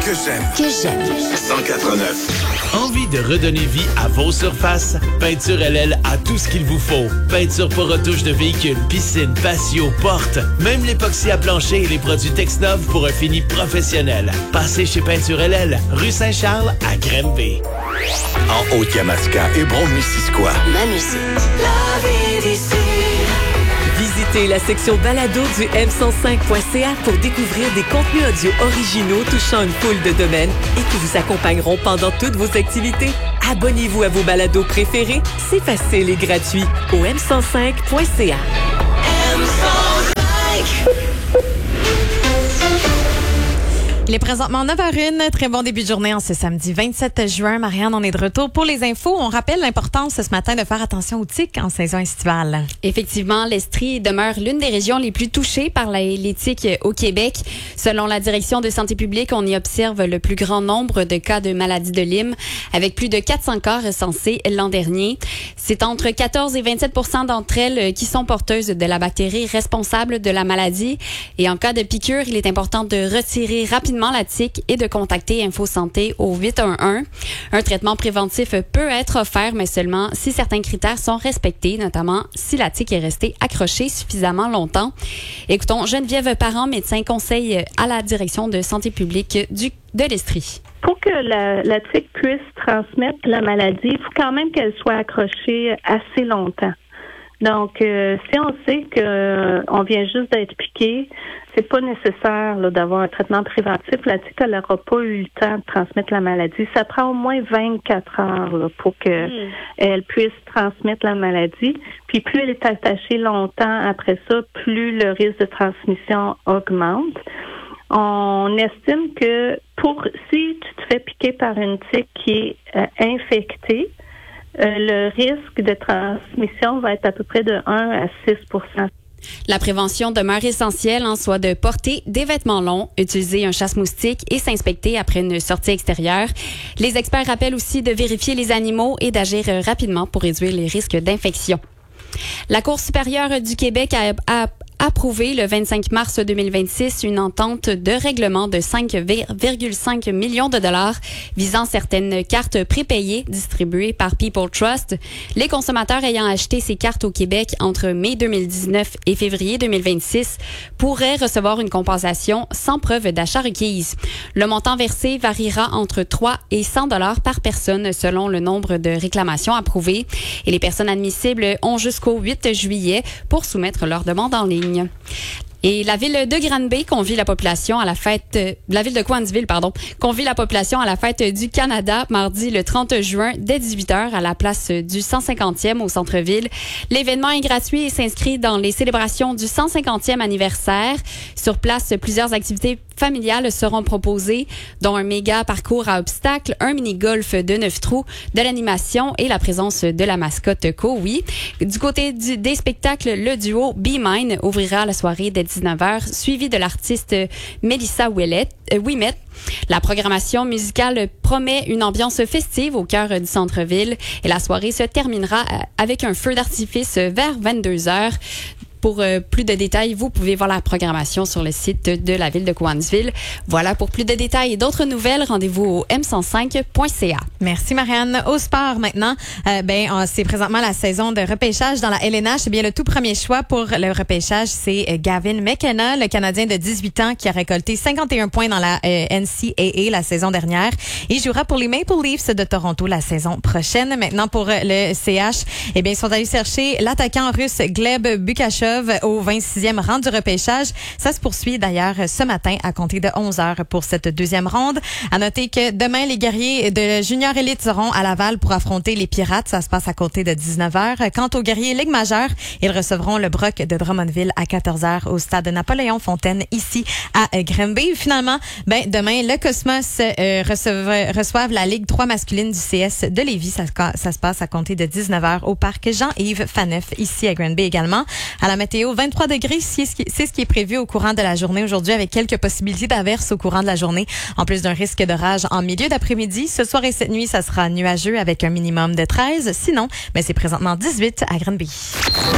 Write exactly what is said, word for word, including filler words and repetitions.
que j'aime. Que j'aime. cent quatre-neuf. Envie de redonner vie à vos surfaces? Peinture L L a tout ce qu'il vous faut. Peinture pour retouche de véhicules, piscines, patios, portes. Même l'époxy à plancher et les produits Texnov pour un fini professionnel. Passez chez Peinture L L, rue Saint-Charles à Granby. En Haute-Yamaska et Brome-Missisquoi. Ma musique. La vie d'ici. Visitez la section balado du m cent cinq point c a pour découvrir des contenus audio originaux touchant une foule de domaines et qui vous accompagneront pendant toutes vos activités. Abonnez-vous à vos balados préférés. C'est facile et gratuit au m cent cinq point c a. M cent cinq. Il est présentement neuf heures zéro un. Très bon début de journée en ce samedi vingt-sept juin. Marianne, on est de retour pour les infos. On rappelle l'importance ce matin de faire attention aux tiques en saison estivale. Effectivement, l'Estrie demeure l'une des régions les plus touchées par la, les tiques au Québec. Selon la direction de santé publique, on y observe le plus grand nombre de cas de maladie de Lyme, avec plus de quatre cents cas recensés l'an dernier. C'est entre quatorze et vingt-sept pour cent d'entre elles qui sont porteuses de la bactérie responsable de la maladie. Et en cas de piqûre, il est important de retirer rapidement la tique et de contacter Info Santé au huit un un. Un traitement préventif peut être offert, mais seulement si certains critères sont respectés, notamment si la tique est restée accrochée suffisamment longtemps. Écoutons Geneviève Parent, médecin conseil à la direction de santé publique du, de l'Estrie. Pour que la, la tique puisse transmettre la maladie, il faut quand même qu'elle soit accrochée assez longtemps. Donc, euh, si on sait que euh, on vient juste d'être piqué, c'est pas nécessaire là, d'avoir un traitement préventif. La tique, elle n'aura pas eu le temps de transmettre la maladie. Ça prend au moins vingt-quatre heures là, pour que mmh. elle puisse transmettre la maladie. Puis plus elle est attachée longtemps après ça, plus le risque de transmission augmente. On estime que pour si tu te fais piquer par une tique qui est euh, infectée, Euh, le risque de transmission va être à peu près de un à six pour cent. La prévention demeure essentielle, en soit de porter des vêtements longs, utiliser un chasse-moustique et s'inspecter après une sortie extérieure. Les experts rappellent aussi de vérifier les animaux et d'agir rapidement pour réduire les risques d'infection. La Cour supérieure du Québec a, a approuvé le vingt-cinq mars deux mille vingt-six une entente de règlement de cinq virgule cinq millions de dollars visant certaines cartes prépayées distribuées par People Trust. Les consommateurs ayant acheté ces cartes au Québec entre mai deux mille dix-neuf et février deux mille vingt-six pourraient recevoir une compensation sans preuve d'achat requise. Le montant versé variera entre trois et cent dollars par personne selon le nombre de réclamations approuvées. Et les personnes admissibles ont jusqu'au huit juillet pour soumettre leur demande en ligne. Et la ville de Granby convie la population à la fête, euh, la ville de Cowansville, pardon, convie la population à la fête du Canada mardi le trente juin dès dix-huit heures à la place du cent cinquantième au centre-ville. L'événement est gratuit et s'inscrit dans les célébrations du cent cinquantième anniversaire. Sur place, plusieurs activités familiales seront proposées, dont un méga parcours à obstacles, un mini-golf de neuf trous, de l'animation et la présence de la mascotte Kowi. Du côté du, des spectacles, le duo Be Mine ouvrira la soirée dès dix-neuf heures, suivi de l'artiste Melissa Ouellet, euh, Ouimet. La programmation musicale promet une ambiance festive au cœur du centre-ville et la soirée se terminera avec un feu d'artifice vers vingt-deux heures. Pour euh, plus de détails, vous pouvez voir la programmation sur le site de la ville de Cowansville. Voilà, pour plus de détails et d'autres nouvelles, rendez-vous au m cent cinq point c a. Merci Marianne. Au sport maintenant, euh, ben euh, c'est présentement la saison de repêchage dans la L N H. Eh bien, le tout premier choix pour le repêchage, c'est euh, Gavin McKenna, le Canadien de dix-huit ans qui a récolté cinquante et un points dans la euh, N C A A la saison dernière. Il jouera pour les Maple Leafs de Toronto la saison prochaine. Maintenant pour euh, le C H, eh bien, ils sont allés chercher l'attaquant russe Gleb Bukashov au vingt-sixième rang du repêchage. Ça se poursuit d'ailleurs ce matin à compter de onze heures pour cette deuxième ronde. À noter que demain, les guerriers de Junior Elite seront à Laval pour affronter les Pirates. Ça se passe à compter de dix-neuf heures. Quant aux guerriers Ligue majeure, ils recevront le Brock de Drummondville à quatorze heures au stade Napoléon Fontaine ici à Granby. Finalement, ben demain, le Cosmos euh, recevra, reçoivent la Ligue trois masculine du C S de Lévis. Ça, ça se passe à compter de dix-neuf heures au parc Jean-Yves Faneuf ici à Granby également. À la météo, vingt-trois degrés, c'est ce, qui, c'est ce qui est prévu au courant de la journée aujourd'hui avec quelques possibilités d'averses au courant de la journée, en plus d'un risque d'orage en milieu d'après-midi. Ce soir et cette nuit, ça sera nuageux avec un minimum de treize. Sinon, ben c'est présentement dix-huit à Granby.